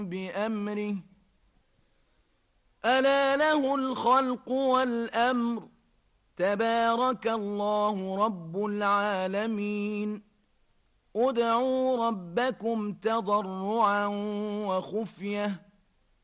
بأمره ألا له الخلق والأمر تبارك الله رب العالمين ادعوا ربكم تضرعا وخفية